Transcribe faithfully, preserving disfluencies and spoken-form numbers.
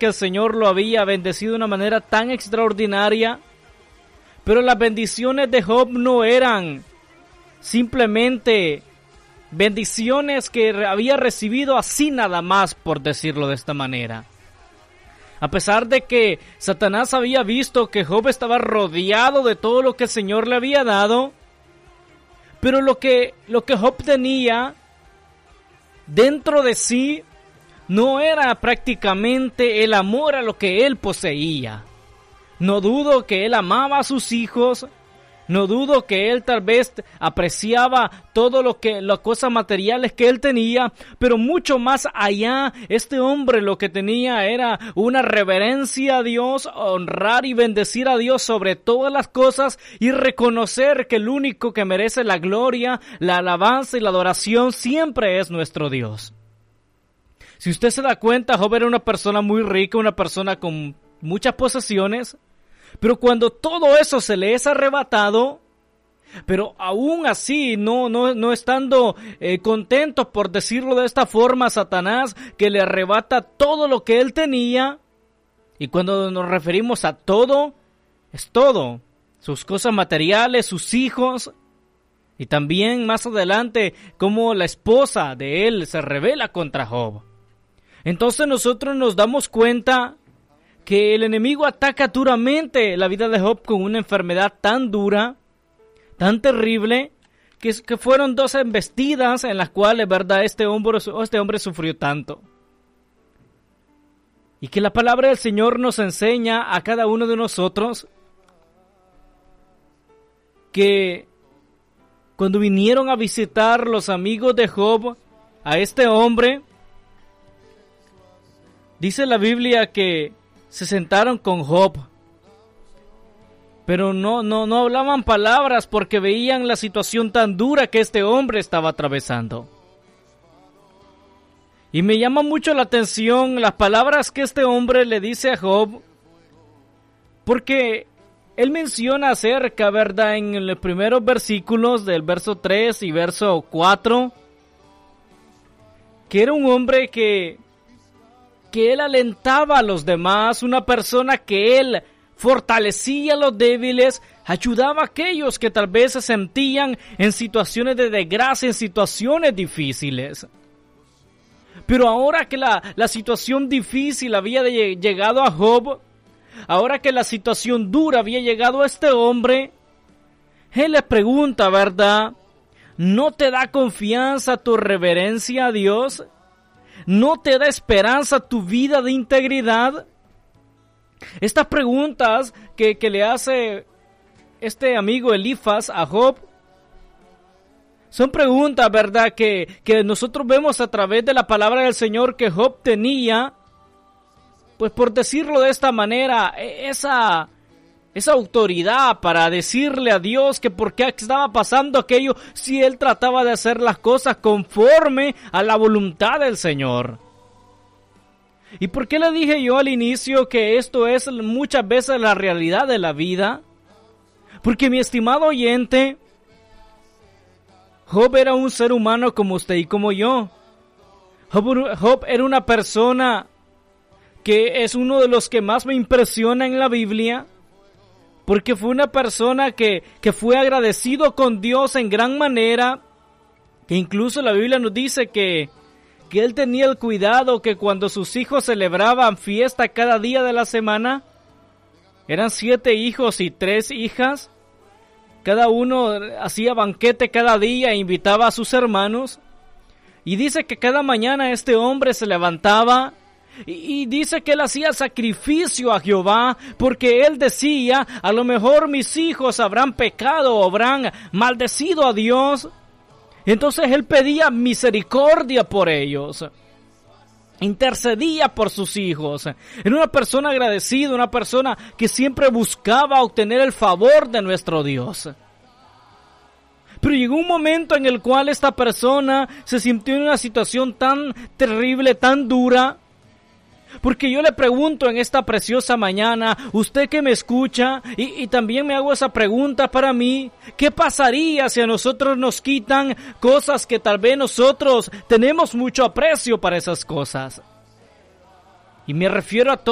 que el Señor lo había bendecido de una manera tan extraordinaria. Pero las bendiciones de Job no eran simplemente bendiciones que había recibido así nada más, por decirlo de esta manera. A pesar de que Satanás había visto que Job estaba rodeado de todo lo que el Señor le había dado, pero lo que, lo que Job tenía dentro de sí no era prácticamente el amor a lo que él poseía. No dudo que él amaba a sus hijos. No dudo que él tal vez apreciaba todo lo que, las cosas materiales que él tenía, pero mucho más allá, este hombre lo que tenía era una reverencia a Dios, honrar y bendecir a Dios sobre todas las cosas y reconocer que el único que merece la gloria, la alabanza y la adoración siempre es nuestro Dios. Si usted se da cuenta, Job era una persona muy rica, una persona con muchas posesiones. Pero cuando todo eso se le es arrebatado, pero aún así, no, no, no estando eh, contentos, por decirlo de esta forma, Satanás, que le arrebata todo lo que él tenía. Y cuando nos referimos a todo, es todo. Sus cosas materiales, sus hijos. Y también más adelante, como la esposa de él se rebela contra Job. Entonces nosotros nos damos cuenta que el enemigo ataca duramente la vida de Job con una enfermedad tan dura, tan terrible, que, que fueron dos embestidas en las cuales, verdad, este hombre, este hombre sufrió tanto. Y que la palabra del Señor nos enseña a cada uno de nosotros que cuando vinieron a visitar los amigos de Job a este hombre, dice la Biblia que se sentaron con Job, pero no, no, no hablaban palabras porque veían la situación tan dura que este hombre estaba atravesando. Y me llama mucho la atención las palabras que este hombre le dice a Job, porque él menciona acerca, ¿verdad?, en los primeros versículos del verso tres y verso cuatro, que era un hombre que que él alentaba a los demás, una persona que él fortalecía a los débiles, ayudaba a aquellos que tal vez se sentían en situaciones de desgracia, en situaciones difíciles. Pero ahora que la, la situación difícil había de, llegado a Job, ahora que la situación dura había llegado a este hombre, él le pregunta, ¿verdad? ¿No te da confianza tu reverencia a Dios? ¿No te da esperanza tu vida de integridad? Estas preguntas que, que le hace este amigo Elifaz a Job son preguntas, ¿verdad?, que, que nosotros vemos a través de la palabra del Señor que Job tenía, pues por decirlo de esta manera, esa, esa autoridad para decirle a Dios que por qué estaba pasando aquello si él trataba de hacer las cosas conforme a la voluntad del Señor. ¿Y por qué le dije yo al inicio que esto es muchas veces la realidad de la vida? Porque, mi estimado oyente, Job era un ser humano como usted y como yo. Job, Job era una persona que es uno de los que más me impresiona en la Biblia, porque fue una persona que, que fue agradecido con Dios en gran manera, que incluso la Biblia nos dice que, que él tenía el cuidado que cuando sus hijos celebraban fiesta cada día de la semana, eran siete hijos y tres hijas, cada uno hacía banquete cada día e invitaba a sus hermanos, y dice que cada mañana este hombre se levantaba Y, y dice que él hacía sacrificio a Jehová, porque él decía, a lo mejor mis hijos habrán pecado o habrán maldecido a Dios. Entonces él pedía misericordia por ellos, intercedía por sus hijos. Era una persona agradecida, una persona que siempre buscaba obtener el favor de nuestro Dios. Pero llegó un momento en el cual esta persona se sintió en una situación tan terrible, tan dura, porque yo le pregunto en esta preciosa mañana, usted que me escucha, y, y también me hago esa pregunta para mí, ¿qué pasaría si a nosotros nos quitan cosas que tal vez nosotros tenemos mucho aprecio para esas cosas? Y me refiero a todo